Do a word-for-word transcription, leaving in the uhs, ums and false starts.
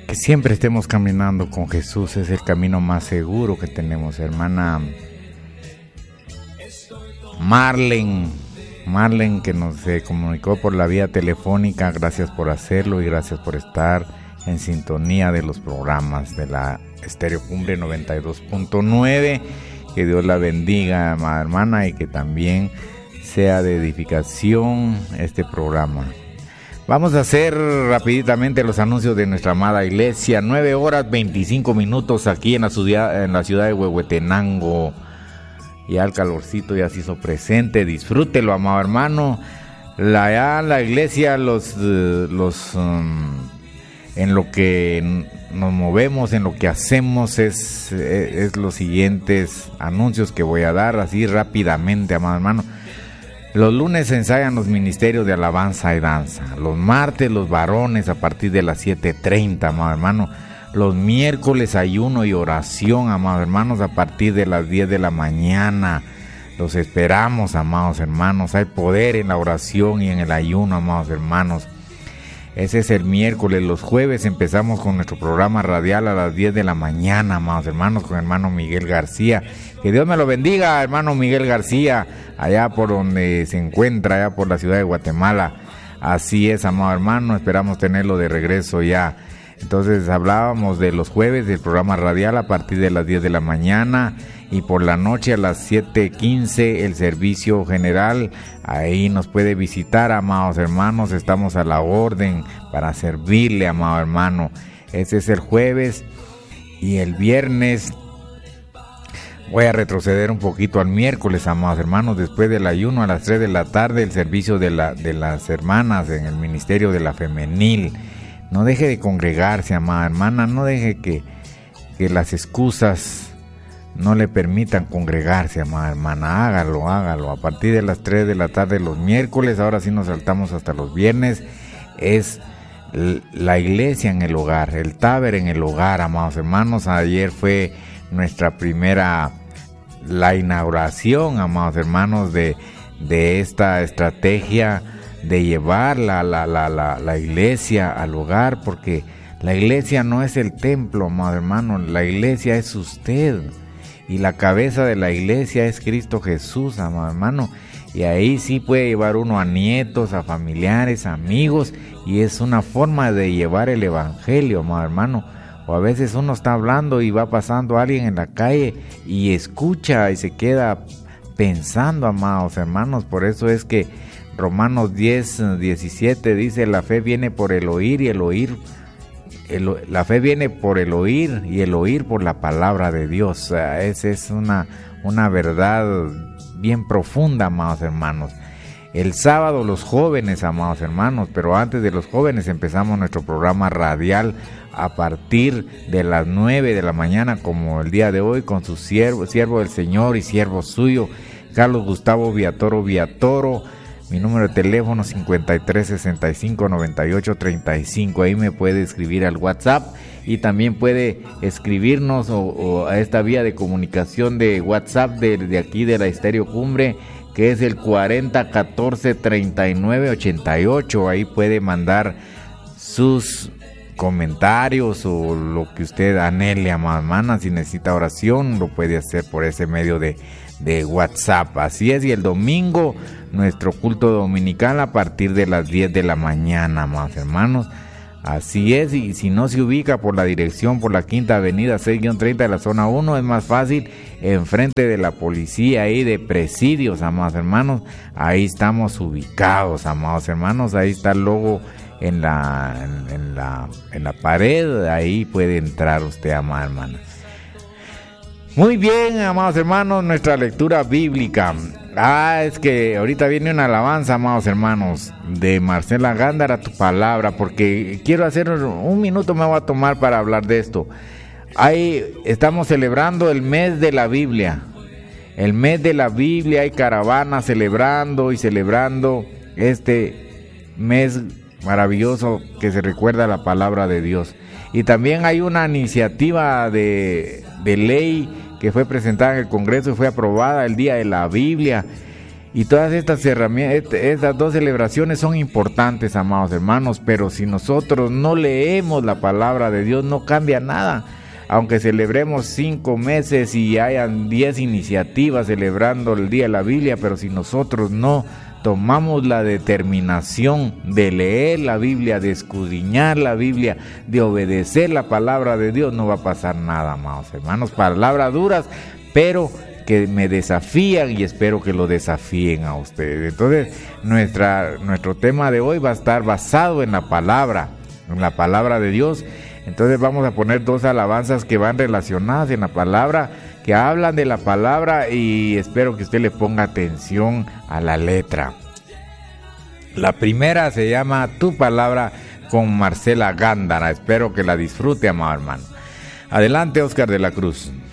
que siempre estemos caminando con Jesús, es el camino más seguro que tenemos. Hermana Marlene, Marlene que nos eh, comunicó por la vía telefónica, gracias por hacerlo y gracias por estar en sintonía de los programas de la Estéreo Cumbre noventa y dos punto nueve. Que Dios la bendiga, amada hermana, y que también sea de edificación este programa. Vamos a hacer rapiditamente los anuncios de nuestra amada iglesia. nueve horas veinticinco minutos aquí en la ciudad, en la ciudad de Huehuetenango. Ya el calorcito ya se hizo presente. Disfrútelo, amado hermano. La, ya la iglesia, los, los um, en lo que nos movemos, en lo que hacemos, es, es, es los siguientes anuncios que voy a dar así rápidamente, amado hermano. Los lunes se ensayan los ministerios de alabanza y danza. Los martes los varones a partir de las siete treinta, amado hermano. Los miércoles ayuno y oración, amados hermanos, a partir de las diez de la mañana. Los esperamos, amados hermanos. Hay poder en la oración y en el ayuno, amados hermanos. Ese es el miércoles. Los jueves empezamos con nuestro programa radial a las diez de la mañana, amados hermanos, con hermano Miguel García. Que Dios me lo bendiga, hermano Miguel García, allá por donde se encuentra, allá por la ciudad de Guatemala. Así es, amado hermano, esperamos tenerlo de regreso ya. Entonces hablábamos de los jueves del programa radial a partir de las diez de la mañana y por la noche a las siete quince el servicio general. Ahí nos puede visitar, amados hermanos, estamos a la orden para servirle, amado hermano. Ese es el jueves. Y el viernes voy a retroceder un poquito al miércoles, amados hermanos, después del ayuno a las tres de la tarde, el servicio de, la, de las hermanas en el ministerio de la femenil. No deje de congregarse, amada hermana, no deje que, que las excusas no le permitan congregarse, amada hermana. Hágalo, hágalo. A partir de las tres de la tarde los miércoles, ahora sí nos saltamos hasta los viernes, es la iglesia en el hogar, el taber en el hogar, amados hermanos. Ayer fue nuestra primera, la inauguración, amados hermanos, de, de esta estrategia de llevar la, la, la, la, la iglesia al hogar, porque la iglesia no es el templo, amado hermano, la iglesia es usted, y la cabeza de la iglesia es Cristo Jesús, amado hermano, y ahí sí puede llevar uno a nietos, a familiares, amigos, y es una forma de llevar el evangelio, amado hermano. O a veces uno está hablando y va pasando alguien en la calle y escucha y se queda pensando, amados hermanos. Por eso es que Romanos diez, diecisiete dice: la fe viene por el oír y el oír, el, la fe viene por el oír y el oír por la palabra de Dios. O sea, esa es una, una verdad bien profunda, amados hermanos. El sábado los jóvenes, amados hermanos, pero antes de los jóvenes empezamos nuestro programa radial a partir de las nueve de la mañana, como el día de hoy, con su siervo, siervo del Señor y siervo suyo, Carlos Gustavo Villatoro Villatoro. Mi número de teléfono cincuenta y tres sesenta y cinco noventa y ocho treinta y cinco. Ahí me puede escribir al WhatsApp y también puede escribirnos o, o a esta vía de comunicación de WhatsApp de, de aquí de la Estéreo Cumbre, que es el cuarenta catorce treinta y nueve ochenta y ocho. Ahí puede mandar sus comentarios o lo que usted anhele, amada hermana. Si necesita oración, lo puede hacer por ese medio de, de WhatsApp. Así es. Y el domingo, nuestro culto dominical a partir de las diez de la mañana, amados hermanos. Así es. Y si no se ubica por la dirección, por la Quinta Avenida seis treinta de la zona uno, es más fácil, enfrente de la policía ahí de presidios, amados hermanos. Ahí estamos ubicados, amados hermanos. Ahí está el logo en la, en, en la, en la pared. Ahí puede entrar usted, amada hermana. Muy bien, amados hermanos, nuestra lectura bíblica. Ah, es que ahorita viene una alabanza, amados hermanos, de Marcela Gándara, tu palabra, porque quiero hacer un minuto, me voy a tomar para hablar de esto. Ahí estamos celebrando el mes de la Biblia, el mes de la Biblia, hay caravanas celebrando y celebrando este mes maravilloso que se recuerda la palabra de Dios. Y también hay una iniciativa de, de ley que fue presentada en el Congreso y fue aprobada, el Día de la Biblia. Y todas estas herramientas, estas dos celebraciones son importantes, amados hermanos, pero si nosotros no leemos la palabra de Dios, no cambia nada. Aunque celebremos cinco meses y hayan diez iniciativas celebrando el Día de la Biblia, pero si nosotros no tomamos la determinación de leer la Biblia, de escudriñar la Biblia, de obedecer la palabra de Dios, no va a pasar nada, amados hermanos. Palabras duras, pero que me desafían y espero que lo desafíen a ustedes. Entonces, nuestra, nuestro tema de hoy va a estar basado en la palabra, en la palabra de Dios. Entonces vamos a poner dos alabanzas que van relacionadas en la palabra, que hablan de la palabra, y espero que usted le ponga atención a la letra. La primera se llama Tu Palabra, con Marcela Gándara. Espero que la disfrute, amado hermano. Adelante, Oscar de la Cruz.